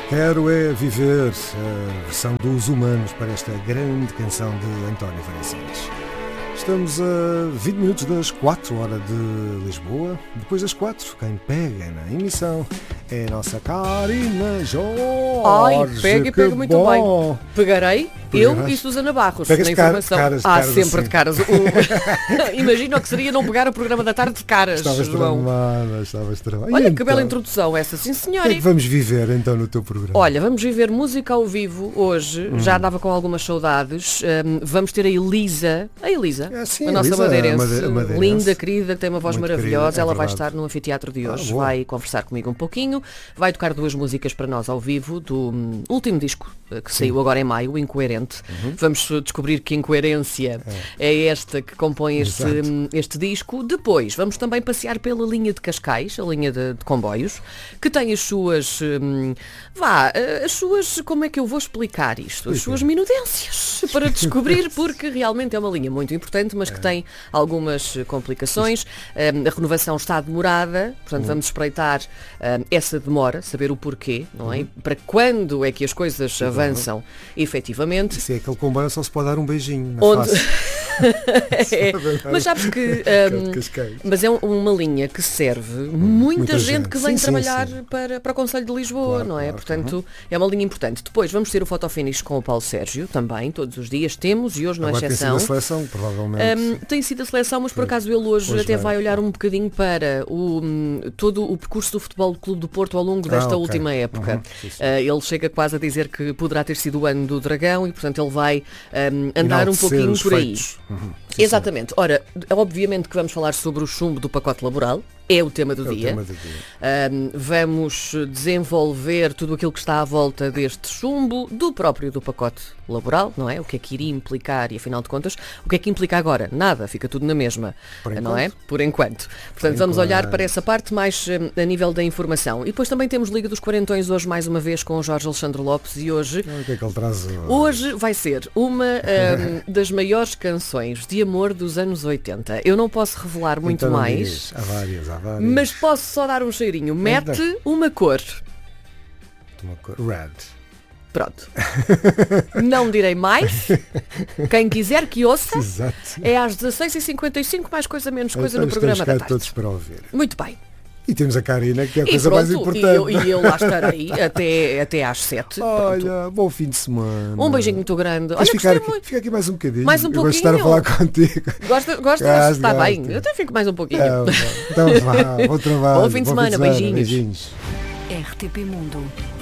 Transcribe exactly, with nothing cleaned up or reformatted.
Quero é viver a versão dos humanos para esta grande canção de António Variações. Estamos a vinte minutos das quatro horas de Lisboa. Depois das quatro, quem pega na emissão é a nossa Karina Jorge. Ai, pega e pega muito bom. bem. Pegarei, Pegarás. eu e Susana Barros, Pegas na de cara- informação. caras, ah, caras sempre assim. de caras. O... Imagina o que seria não pegar o programa da tarde de caras, Estavas João. tramada, estavas tramada. Olha E que bela então? introdução essa, sim O senhora. que é que vamos viver então no teu programa? Olha, vamos viver música ao vivo hoje, Hum. já andava com algumas saudades. Um, vamos ter a Elisa, a Elisa, É, sim, a nossa Elisa, madeirense, made- madeirense. linda, querida, tem uma voz Muito maravilhosa. querida, é Ela vai verdade. estar no anfiteatro de Ah, hoje, boa. vai conversar comigo um pouquinho, vai tocar duas músicas para nós ao vivo do hum, último disco eh, que saiu agora em maio, o Incoerente. Uhum. Vamos uh, descobrir que incoerência é, é esta que compõe este, Exato. hum, este disco. Depois vamos também passear pela linha de Cascais, a linha de, de comboios, que tem as suas, hum, vá, eh, as suas, como é que eu vou explicar isto? As suas minudências para descobrir, porque realmente é uma linha muito importante, mas que tem algumas eh, complicações. Um, a renovação está demorada, portanto vamos espreitar um, essa demora, saber o porquê, não é? Para quando é que as coisas avançam efetivamente. Se é aquele comboio só se pode dar um beijinho na Onde... face. É, mas sabes que um, Cascais. mas é um- uma linha que serve muita, muita gente, gente. que vem Sim, sim, trabalhar sim. Para, para o Conselho de Lisboa, Claro, não é? claro. Portanto, é uma linha importante. Depois vamos ter o fotofinish com o Paulo Sérgio também, todos os dias temos, e hoje não é Agora tem sido exceção. a seleção, provavelmente. Um, tem sido a seleção, mas por acaso ele hoje, Hoje até vai. vai olhar um bocadinho para o, hum, todo o percurso do Futebol Clube do Porto ao longo desta Ah, ok. última época. Uhum, sim, sim. Uh, ele chega quase a dizer que poderá ter sido o ano do Dragão e, portanto, ele vai um, andar um Enaltecer pouquinho os por aí. feitos. Uhum, sim, Exatamente. Ora, obviamente que vamos falar sobre o chumbo do pacote laboral. É o tema do sim. É o dia. tema do dia. Um, vamos desenvolver tudo aquilo que está à volta deste chumbo, do próprio do pacote laboral, não é? O que é que iria implicar e, afinal de contas, o que é que implica agora? Nada, fica tudo na mesma, Por não é? enquanto. Por enquanto. Portanto, Por vamos olhar enquanto. para essa parte mais um, a nível da informação. E depois também temos Liga dos Quarentões hoje mais uma vez com o Jorge Alexandre Lopes e hoje... Ah, o que é que ele traz hoje? Hoje vai ser uma um, das maiores canções de amor dos anos oitenta. Eu não posso revelar muito Então não mais, digas. Há várias, há várias. mas posso só dar um cheirinho. Mete uma cor. Uma cor- Red. Pronto. Não direi mais. Quem quiser que ouça, Exato. é às dezasseis e cinquenta e cinco, mais coisa menos coisa Então no programa estamos da cá tarde. todos para ouvir. Muito bem. E temos a Karina, que é a E coisa mais pronto, importante. e eu, e eu lá estarei até, até às sete. Pronto. Olha, bom fim de semana. Um beijinho muito grande. Queres Olha, ficar gostei aqui, muito. fica aqui mais um bocadinho. Mais um Eu gosto de estar a pouquinho? falar contigo. Gosta, gostas? Gosto, Está gosto. bem. Eu até fico mais um pouquinho. É, então vá, bom trabalho. Bom fim de semana, beijinhos. beijinhos. R T P Mundo.